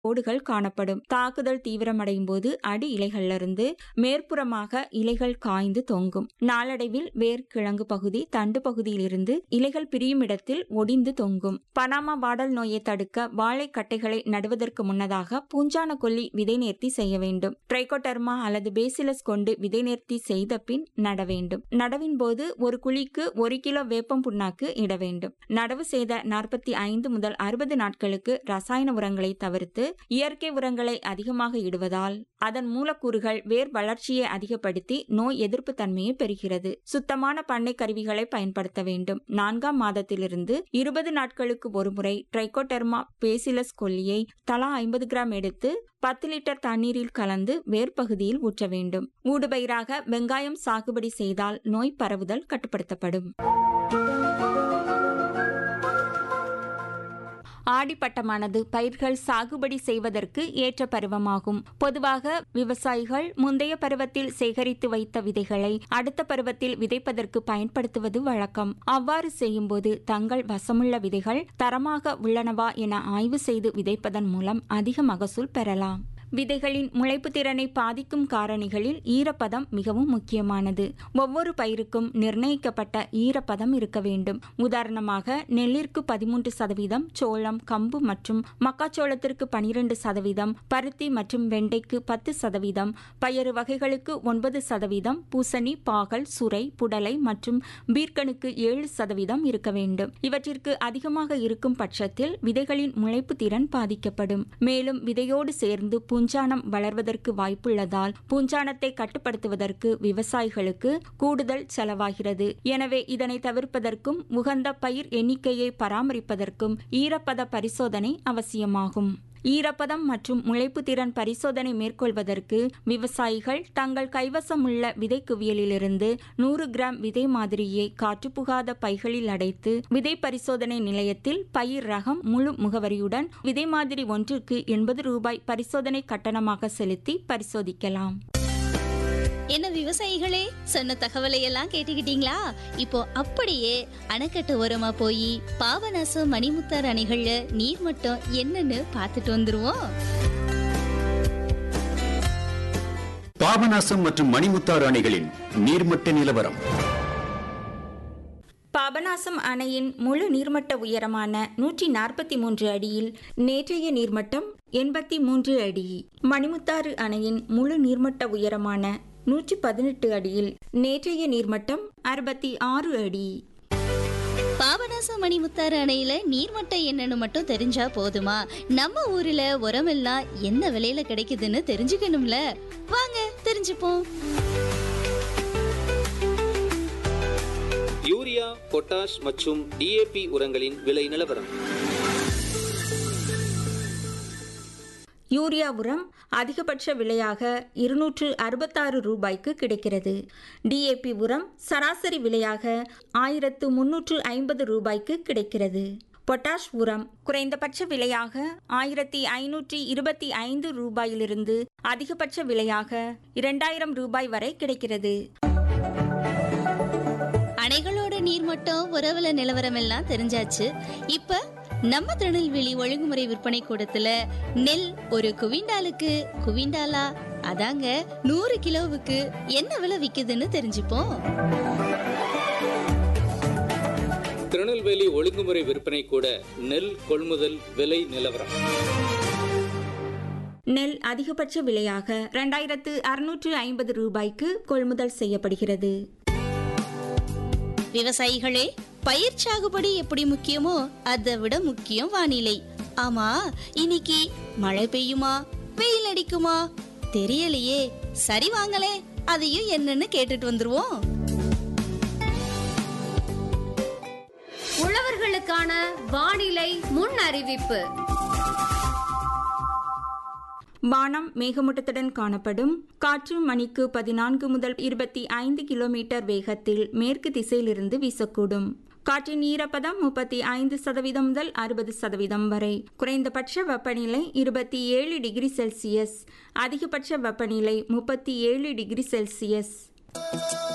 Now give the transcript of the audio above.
கோடுகள் காணப்படும். தாக்குதல் தீவிரமடையும் போது அடி இலைகளிலிருந்து மேற்புறமாக இலைகள் காய்ந்து தொங்கும். நாளடைவில் வேர் கிழங்கு பகுதி தண்டு பகுதியிலிருந்து இலைகள் பிரியும் இடத்தில் ஒடிந்து தொங்கும். பனாமா வாடல் நோயை தடுக்க வாழை கட்டைகளை நடுவதற்கு முன்னதாக பூஞ்சான கொல்லி விதை நேர்த்தி செய்ய வேண்டும். ட்ரைகோடெர்மா அல்லது பேசிலஸ் கொண்டு விதை நேர்த்தி செய்த பின் நட வேண்டும். நடவின் போது ஒரு குழிக்கு 1 கிலோ வேப்பம் புண்ணாக்கு இட வேண்டும். நடவு செய்த 45 முதல் 60 நாட்களுக்கு ரசாயன உரங்களை தவிர்த்து இயற்கை உரங்களை அதிகமாக இடுவதால் அதன் மூலக்கூறுகள் வேர் வளர்ச்சியை அதிகப்படுத்தி நோய் எதிர்ப்பு தன்மையை பெறுகிறது. சுத்தமான பண்ணை கருவிகளை பயன்படுத்த வேண்டும். 4ஆம் மாதத்திலிருந்து 20 நாட்களுக்கு ஒருமுறை ட்ரைகோடெர்மா பேசிலஸ் கொல்லியை தலா 50 கிராம் எடுத்து 10 லிட்டர் தண்ணீரில் கலந்து வேர் பகுதியில் ஊற்ற வேண்டும். ஊடுபயிராக வெங்காயம் சாகுபடி செய்தால் நோய் பரவுதல் கட்டுப்படுத்தப்படும். ஆடிப்பட்டமானது பயிர்கள் சாகுபடி செய்வதற்கு ஏற்ற பருவமாகும். பொதுவாக விவசாயிகள் முந்தைய பருவத்தில் சேகரித்து வைத்த விதைகளை அடுத்த பருவத்தில் விதைப்பதற்கு பயன்படுத்துவது வழக்கம். அவ்வாறு செய்யும்போது தங்கள் வசமுள்ள விதைகள் தரமாக உள்ளனவா என ஆய்வு செய்து விதைப்பதன் மூலம் அதிக மகசூல் பெறலாம். விதைகளின் முளைப்பு திறனை பாதிக்கும் காரணிகளில் ஈரப்பதம் மிகவும் முக்கியமானது. ஒவ்வொரு பயிருக்கும் நிர்ணயிக்கப்பட்ட ஈரப்பதம் இருக்க வேண்டும். உதாரணமாக நெல்லிற்கு 13%, சோளம், கம்பு மற்றும் மக்காச்சோளத்திற்கு 12%, பருத்தி மற்றும் வெண்டைக்கு 10%, பயறு வகைகளுக்கு 9%, பூசணி, பாகல், சுரை, புடலை மற்றும் பீர்க்கனுக்கு 7% இருக்க வேண்டும். இவற்றிற்கு அதிகமாக இருக்கும் பட்சத்தில் விதைகளின் முளைப்பு திறன் பாதிக்கப்படும். மேலும் விதையோடு சேர்ந்து பூஞ்சானம் வளர்வதற்கு வாய்ப்புள்ளதால் பூஞ்சானத்தை கட்டுப்படுத்துவதற்கு விவசாயிகளுக்கு கூடுதல் செலவாகிறது. எனவே இதனை தவிர்ப்பதற்கும் உகந்த பயிர் எண்ணிக்கையை பராமரிப்பதற்கும் ஈரப்பத பரிசோதனை அவசியமாகும். ஈரப்பதம் மற்றும் முளைப்பு திறன் பரிசோதனை மேற்கொள்வதற்கு விவசாயிகள் தங்கள் கைவசம் உள்ள விதை குவியலிலிருந்து 100 கிராம் விதை மாதிரியை காற்றுப்புகாத பைகளில் அடைத்து விதை பரிசோதனை நிலையத்தில் பயிர் ரகம் முழு முகவரியுடன் விதை மாதிரி ஒன்றுக்கு 80 ரூபாய் பரிசோதனை கட்டணமாக செலுத்தி பரிசோதிக்கலாம். என்ன விவசாயிகளே, சொன்ன தகவலை எல்லாம் கேட்டுக்கிட்டீங்களா? இப்போ அப்படியே அணைக்கட்டு ஓரமா போய் பாபநாசம் மணிமுத்தாறு அணைகள்ல நீர் மட்டம் என்னன்னு பார்த்துட்டு வந்துருவோம். பாபநாசம் மற்றும் மணிமுத்தாறு அணைகளின் நீர்மட்ட நிலவரம். பாபநாசம் அணையின் முழு நீர்மட்ட உயரமான 143 அடியில் நேற்றைய நீர்மட்டம் 83 அடி. மணிமுத்தாறு அணையின் முழு நீர்மட்ட உயரமான 118 அடியில் நேற்றைய நீர்மட்டம் 66 அடி. பாபநாசம் மணிமுத்தாறு அணையில நீர்மட்டம் என்னன்னு மட்டும் தெரிஞ்சா போதுமா? நம்ம ஊர்ல உரமெல்லாம் என்ன விலையில கிடைக்குதுன்னு தெரிஞ்சுக்கணும்ல. வாங்க தெரிஞ்சுப்போம். யூரியா, பொட்டாஷ் மற்றும் டிஏபி உரங்களின் விலை நிலவரம். யூரியா உரம் அதிகபட்ச விலையாக 266 ரூபாய்க்கு கிடைக்கிறது. டிஏபி உரம் சராசரி விலையாக 1350 ரூபாய்க்கு கிடைக்கிறது. பொட்டாஷ் உரம் குறைந்தபட்ச விலையாக 1525 ரூபாயிலிருந்து அதிகபட்ச விலையாக 2000 ரூபாய் வரை கிடைக்கிறது. அணைகளோட நீர்மட்டம் உறவுல நிலவரம் எல்லாம் தெரிஞ்சாச்சு. இப்ப நம்ம திருநெல்வேலி ஒழுங்குமுறை விற்பனை கூடத்துல நெல் ஒரு குவிண்டாலா அதாங்க 100 கிலோவுக்கு என்ன விலை விக்குதுன்னு தெரிஞ்சுப்போம். திருநெல்வேலி ஒழுங்குமுறை விற்பனை கூட நெல் கொள்முதல் விலை நிலவரம். நெல் அதிகபட்ச விலையாக 2650 ரூபாய்க்கு கொள்முதல் செய்யப்படுகிறது. விவசாயிகளே, பயிர் சாகுபடி எப்படி முக்கியமோ அதை விட முக்கியம் வானிலை. ஆமா, இன்னைக்கு மழை பெய்யுமா வெயில் அடிக்குமா தெரியலையே. சரி வாங்களே, அதையும் என்னன்னு கேட்டுட்டு வந்துருவோம். உழவர்களுக்கான வானிலை முன் அறிவிப்பு. வானம் மேகமூட்டத்துடன் காணப்படும். காற்று மணிக்கு 14 முதல் 25 கிலோமீட்டர் வேகத்தில் மேற்கு திசையிலிருந்து வீசக்கூடும். காற்றின் ஈரப்பதம் 35% முதல் 60% வரை. குறைந்தபட்ச வெப்பநிலை 27 டிகிரி செல்சியஸ், அதிகபட்ச வெப்பநிலை 37 டிகிரி செல்சியஸ்.